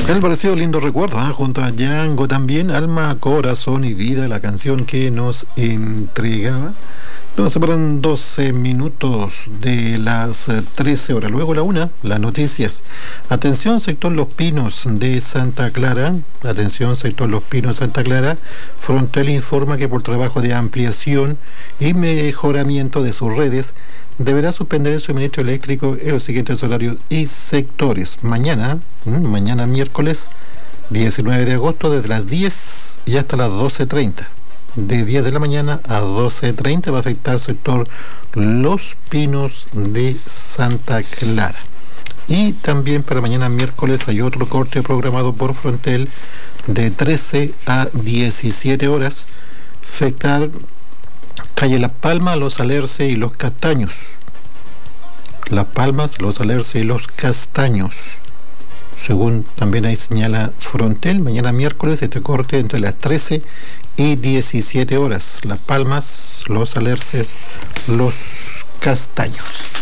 El parecido lindo recuerdo, junto a Django también, Alma, Corazón y Vida, la canción que nos entregaba. Nos separan 12 minutos de las 13 horas. Luego la 1, las noticias. Atención, sector Los Pinos de Santa Clara. Atención, sector Los Pinos de Santa Clara. Frontel informa que por trabajo de ampliación y mejoramiento de sus redes, deberá suspender el suministro eléctrico en los siguientes horarios y sectores. Mañana miércoles 19 de agosto, desde las 10 y hasta las 12:30. De 10 de la mañana a 12:30 va a afectar el sector Los Pinos de Santa Clara. Y también para mañana miércoles hay otro corte programado por Frontel de 13 a 17 horas. Afectar calle Las Palmas, Los Alerce y Los Castaños. Las Palmas, Los Alerce y Los Castaños. Según también ahí señala Frontel, mañana miércoles este corte entre las 13 y 17 horas. Las Palmas, Los Alerces, Los Castaños.